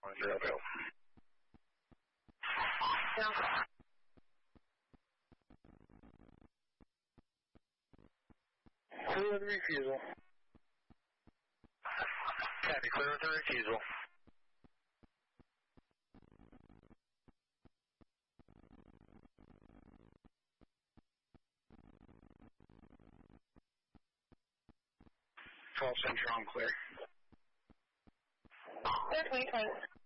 100. Yeah. Clear with the refusal. Copy, clear with the refusal. Central, I'm clear. Clear 2020.